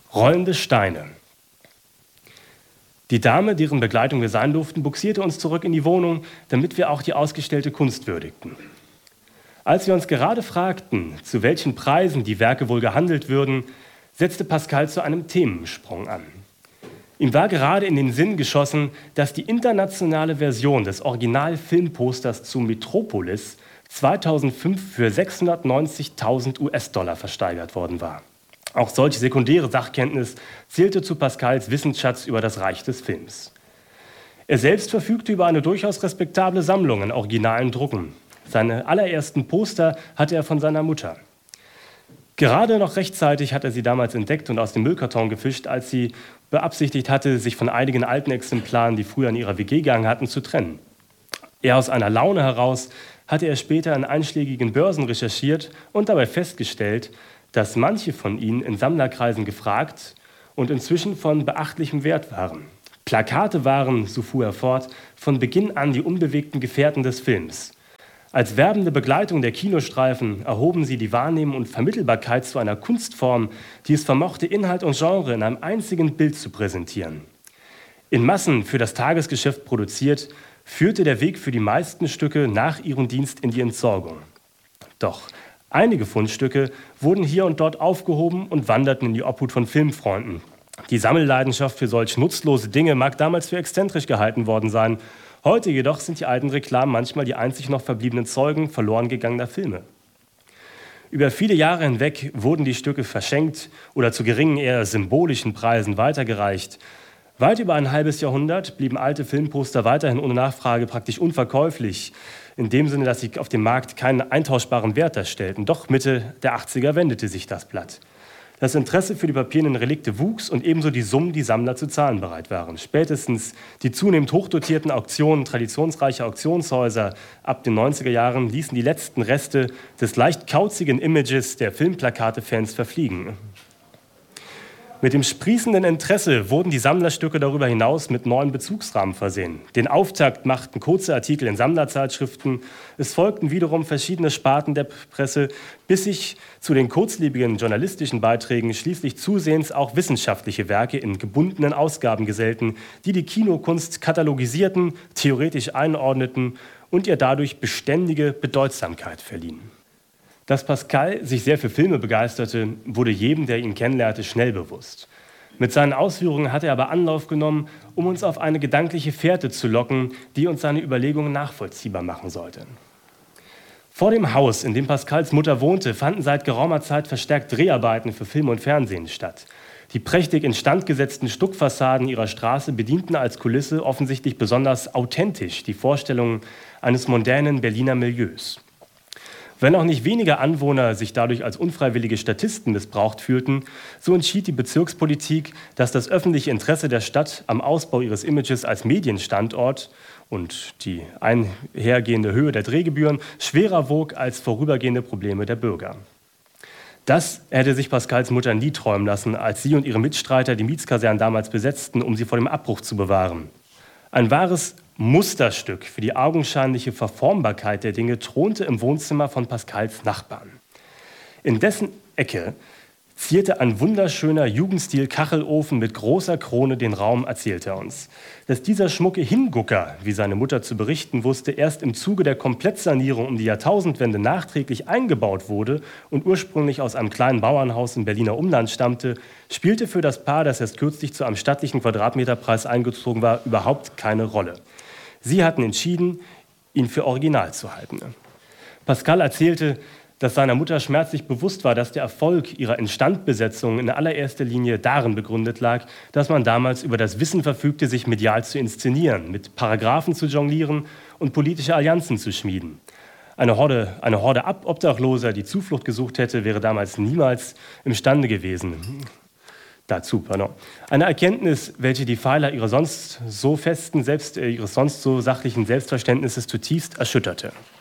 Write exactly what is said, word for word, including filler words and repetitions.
Rollende Steine. Die Dame, deren Begleitung wir sein durften, bugsierte uns zurück in die Wohnung, damit wir auch die ausgestellte Kunst würdigten. Als wir uns gerade fragten, zu welchen Preisen die Werke wohl gehandelt würden, setzte Pascal zu einem Themensprung an. Ihm war gerade in den Sinn geschossen, dass die internationale Version des Original-Filmposters zu Metropolis zweitausendfünf für sechshundertneunzigtausend US-Dollar versteigert worden war. Auch solche sekundäre Sachkenntnis zählte zu Pascals Wissensschatz über das Reich des Films. Er selbst verfügte über eine durchaus respektable Sammlung an originalen Drucken. Seine allerersten Poster hatte er von seiner Mutter. Gerade noch rechtzeitig hat er sie damals entdeckt und aus dem Müllkarton gefischt, als sie beabsichtigt hatte, sich von einigen alten Exemplaren, die früher in ihrer W G gehangen hatten, zu trennen. Eher aus einer Laune heraus hatte er später an einschlägigen Börsen recherchiert und dabei festgestellt, dass manche von ihnen in Sammlerkreisen gefragt und inzwischen von beachtlichem Wert waren. Plakate waren, so fuhr er fort, von Beginn an die unbewegten Gefährten des Films. Als werbende Begleitung der Kinostreifen erhoben sie die Wahrnehmung und Vermittelbarkeit zu einer Kunstform, die es vermochte, Inhalt und Genre in einem einzigen Bild zu präsentieren. In Massen für das Tagesgeschäft produziert, führte der Weg für die meisten Stücke nach ihrem Dienst in die Entsorgung. Doch einige Fundstücke wurden hier und dort aufgehoben und wanderten in die Obhut von Filmfreunden. Die Sammelleidenschaft für solch nutzlose Dinge mag damals für exzentrisch gehalten worden sein. Heute jedoch sind die alten Reklamen manchmal die einzig noch verbliebenen Zeugen verloren gegangener Filme. Über viele Jahre hinweg wurden die Stücke verschenkt oder zu geringen, eher symbolischen Preisen weitergereicht. Weit über ein halbes Jahrhundert blieben alte Filmposter weiterhin ohne Nachfrage praktisch unverkäuflich, in dem Sinne, dass sie auf dem Markt keinen eintauschbaren Wert darstellten. Doch Mitte der achtziger wendete sich das Blatt. Das Interesse für die papierenden Relikte wuchs und ebenso die Summen, die Sammler zu zahlen bereit waren. Spätestens die zunehmend hochdotierten Auktionen traditionsreicher Auktionshäuser ab den neunziger Jahren ließen die letzten Reste des leicht kauzigen Images der Filmplakate-Fans verfliegen. Mit dem sprießenden Interesse wurden die Sammlerstücke darüber hinaus mit neuen Bezugsrahmen versehen. Den Auftakt machten kurze Artikel in Sammlerzeitschriften. Es folgten wiederum verschiedene Sparten der Presse, bis sich zu den kurzlebigen journalistischen Beiträgen schließlich zusehends auch wissenschaftliche Werke in gebundenen Ausgaben gesellten, die die Kinokunst katalogisierten, theoretisch einordneten und ihr dadurch beständige Bedeutsamkeit verliehen. Dass Pascal sich sehr für Filme begeisterte, wurde jedem, der ihn kennenlernte, schnell bewusst. Mit seinen Ausführungen hat er aber Anlauf genommen, um uns auf eine gedankliche Fährte zu locken, die uns seine Überlegungen nachvollziehbar machen sollte. Vor dem Haus, in dem Pascals Mutter wohnte, fanden seit geraumer Zeit verstärkt Dreharbeiten für Film und Fernsehen statt. Die prächtig instand gesetzten Stuckfassaden ihrer Straße bedienten als Kulisse offensichtlich besonders authentisch die Vorstellungen eines mondänen Berliner Milieus. Wenn auch nicht weniger Anwohner sich dadurch als unfreiwillige Statisten missbraucht fühlten, so entschied die Bezirkspolitik, dass das öffentliche Interesse der Stadt am Ausbau ihres Images als Medienstandort und die einhergehende Höhe der Drehgebühren schwerer wog als vorübergehende Probleme der Bürger. Das hätte sich Pascals Mutter nie träumen lassen, als sie und ihre Mitstreiter die Mietskasernen damals besetzten, um sie vor dem Abbruch zu bewahren. Ein wahres Musterstück für die augenscheinliche Verformbarkeit der Dinge thronte im Wohnzimmer von Pascals Nachbarn. In dessen Ecke zierte ein wunderschöner Jugendstil-Kachelofen mit großer Krone den Raum, erzählte er uns. Dass dieser schmucke Hingucker, wie seine Mutter zu berichten wusste, erst im Zuge der Komplettsanierung um die Jahrtausendwende nachträglich eingebaut wurde und ursprünglich aus einem kleinen Bauernhaus im Berliner Umland stammte, spielte für das Paar, das erst kürzlich zu einem stattlichen Quadratmeterpreis eingezogen war, überhaupt keine Rolle. Sie hatten entschieden, ihn für original zu halten. Pascal erzählte, dass seiner Mutter schmerzlich bewusst war, dass der Erfolg ihrer Instandbesetzung in allererster Linie darin begründet lag, dass man damals über das Wissen verfügte, sich medial zu inszenieren, mit Paragraphen zu jonglieren und politische Allianzen zu schmieden. Eine Horde, eine Horde Obdachloser, die Zuflucht gesucht hätte, wäre damals niemals imstande gewesen. Dazu, pardon. Eine Erkenntnis, welche die Pfeiler ihrer sonst so festen Selbst, ihres sonst so sachlichen Selbstverständnisses zutiefst erschütterte.